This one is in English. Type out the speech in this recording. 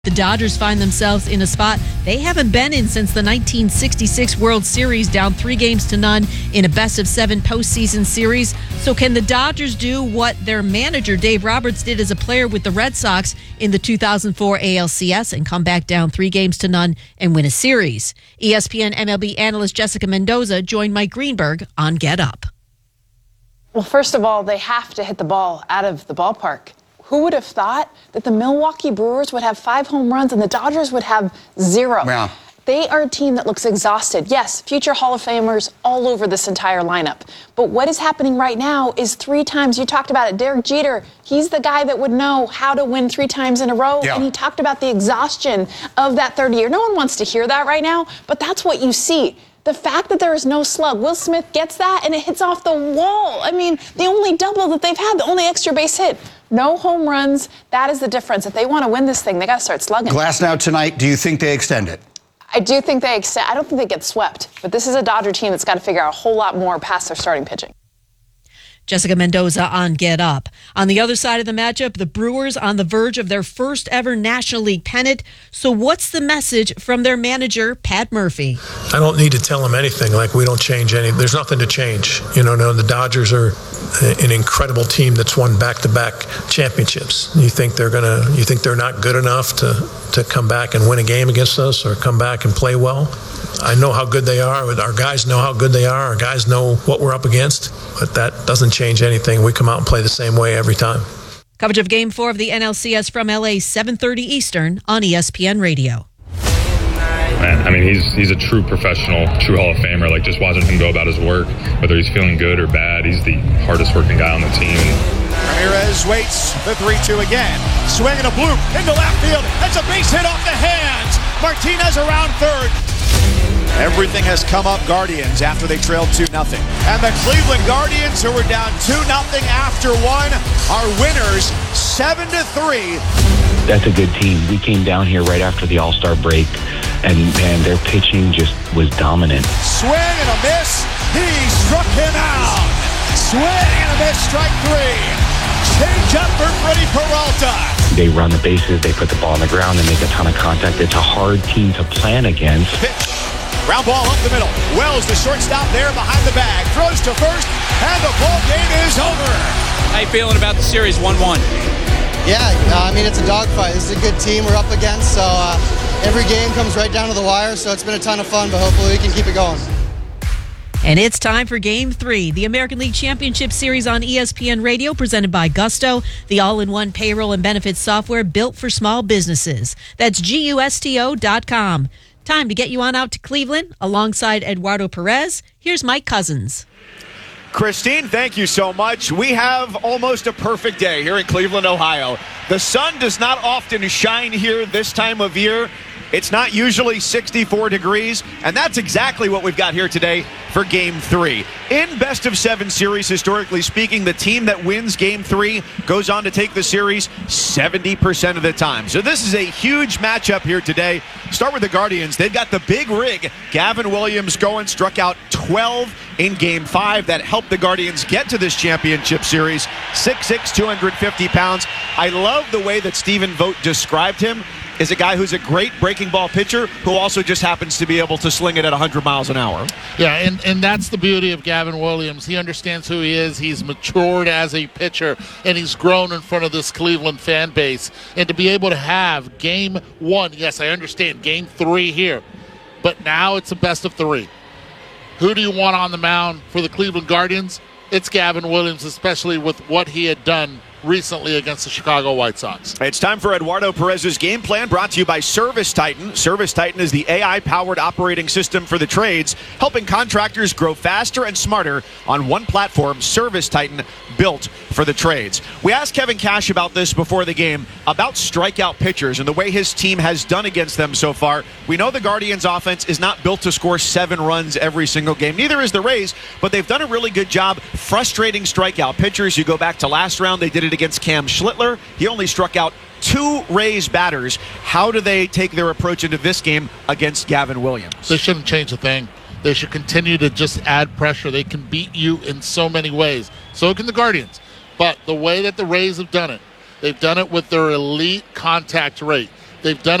The Dodgers find themselves in a spot they haven't been in since the 1966 World Series, down 3-0 in a best-of-7 postseason series. So can the Dodgers do what their manager, Dave Roberts, did as a player with the Red Sox in the 2004 ALCS and come back down 3-0 and win a series? ESPN MLB analyst Jessica Mendoza joined Mike Greenberg on Get Up. Well, first of all, they have to hit the ball out of the ballpark. Who would have thought that the Milwaukee Brewers would have 5 home runs and the Dodgers would have 0? Yeah. They are a team that looks exhausted. Yes, future Hall of Famers all over this entire lineup. But what is happening right now is 3 times, you talked about it, Derek Jeter, he's the guy that would know how to win 3 times in a row. Yeah. And he talked about the exhaustion of that third year. No one wants to hear that right now, but that's what you see. The fact that there is no slug, Will Smith gets that and it hits off the wall. I mean, the only double that they've had, the only extra base hit. No home runs. That is the difference. If they want to win this thing, they got to start slugging. Glasnow tonight, do you think they extend it? I do think they extend. I don't think they get swept. But this is a Dodger team that's got to figure out a whole lot more past their starting pitching. Jessica Mendoza on Get Up. On the other side of the matchup, the Brewers on the verge of their first ever National League pennant. So what's the message from their manager, Pat Murphy? I don't need to tell them anything. Like, we don't change any. There's nothing to change. No, the Dodgers are an incredible team that's won back-to-back championships. You think they're not good enough to come back and win a game against us or come back and play well? I know how good they are. Our guys know how good they are. Our guys know what we're up against. But that doesn't change anything. We come out and play the same way every time. Coverage of Game 4 of the NLCS from LA, 7:30 Eastern on ESPN Radio. Man, I mean, he's a true professional, true Hall of Famer. Like, just watching him go about his work, whether he's feeling good or bad, he's the hardest working guy on the team. Ramirez waits the 3-2 again. Swing and a bloop into left field. That's a base hit off the hands. Martinez around third. Everything has come up Guardians after they trailed 2-0. And the Cleveland Guardians, who were down 2-0 after 1, are winners 7-3. That's a good team. We came down here right after the All-Star break, and their pitching just was dominant. Swing and a miss. He struck him out. Swing and a miss, strike 3. Change up for Freddie Peralta. They run the bases, they put the ball on the ground, and make a ton of contact. It's a hard team to plan against. Pitch. Ground ball up the middle. Wells, the shortstop there behind the bag. Throws to first, and the ball game is over. How you feeling about the series 1-1? Yeah, it's a dogfight. This is a good team we're up against, so every game comes right down to the wire, so it's been a ton of fun, but hopefully we can keep it going. And it's time for Game 3, the American League Championship Series on ESPN Radio, presented by Gusto, the all-in-one payroll and benefits software built for small businesses. That's GUSTO.com. Time to get you on out to Cleveland alongside Eduardo Perez. Here's Mike Cousins. Christine, thank you so much. We have almost a perfect day here in Cleveland, Ohio. The sun does not often shine here this time of year. It's not usually 64 degrees, and that's exactly what we've got here today for Game 3. In best-of-7 series, historically speaking, the team that wins Game 3 goes on to take the series 70% of the time. So this is a huge matchup here today. Start with the Guardians. They've got the big rig. Gavin Williams going, struck out 12 in Game 5. That helped the Guardians get to this championship series. 6'6", 250 pounds. I love the way that Stephen Vogt described him as a guy who's a great breaking ball pitcher who also just happens to be able to sling it at 100 miles an hour. Yeah, and that's the beauty of Gavin Williams. He understands who he is. He's matured as a pitcher, and he's grown in front of this Cleveland fan base. And to be able to have Game 1, yes, I understand, Game 3 here, but now it's a best of 3. Who do you want on the mound for the Cleveland Guardians? It's Gavin Williams, especially with what he had done recently against the Chicago White Sox. It's time for Eduardo Perez's game plan, brought to you by Service Titan. Service Titan is the AI-powered operating system for the trades, helping contractors grow faster and smarter on one platform. Service Titan, built for the trades. We asked Kevin Cash about this before the game, about strikeout pitchers and the way his team has done against them so far. We know the Guardians' offense is not built to score 7 runs every single game. Neither is the Rays, but they've done a really good job frustrating strikeout pitchers. You go back to last round, they did it against Cam Schlittler. He only struck out 2 Rays batters. How do they take their approach into this game against Gavin Williams? They shouldn't change a thing. They should continue to just add pressure. They can beat you in so many ways. So can the Guardians. But the way that the Rays have done it, they've done it with their elite contact rate. They've done